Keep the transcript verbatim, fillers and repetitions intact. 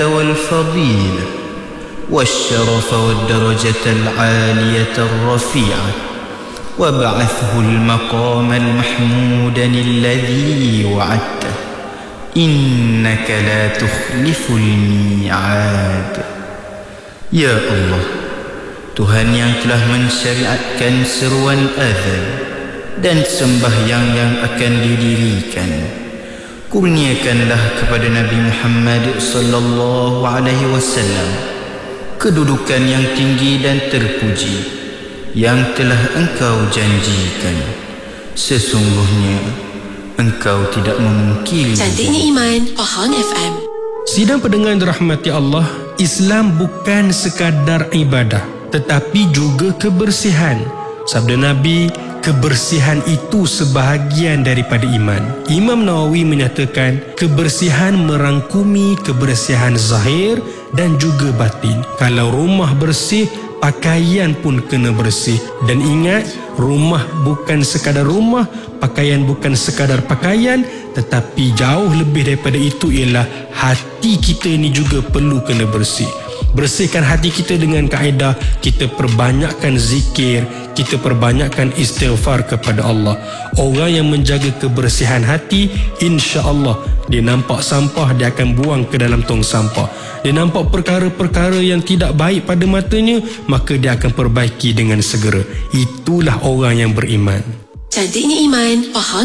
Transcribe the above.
والفضيلة والشرف والدرجة العالية الرفيعة وابعثه المقام المحمود الذي وعدته إنك لا تخلف الميعاد. Ya Allah, Tuhan yang telah mensyariatkan seruan azan dan sembahyang yang akan didirikan, kurniakanlah kepada Nabi Muhammad sallallahu alaihi wasallam kedudukan yang tinggi dan terpuji yang telah Engkau janjikan. Sesungguhnya Engkau tidak memungkiri. Cantiknya Iman, Pahang F M. Sidang pendengar dirahmati Allah, Islam bukan sekadar ibadah tetapi juga kebersihan. Sabda Nabi, kebersihan itu sebahagian daripada iman. Imam Nawawi menyatakan kebersihan merangkumi kebersihan zahir dan juga batin. Kalau rumah bersih, pakaian pun kena bersih. Dan ingat, rumah bukan sekadar rumah, pakaian bukan sekadar pakaian, tetapi jauh lebih daripada itu ialah hati kita ni juga perlu kena bersih. Bersihkan hati kita dengan kaedah kita perbanyakkan zikir, kita perbanyakkan istighfar kepada Allah. Orang yang menjaga kebersihan hati, insya-Allah dia nampak sampah, dia akan buang ke dalam tong sampah. Dia nampak perkara-perkara yang tidak baik pada matanya, maka dia akan perbaiki dengan segera. Itulah orang yang beriman. Cantiknya Iman, Pahang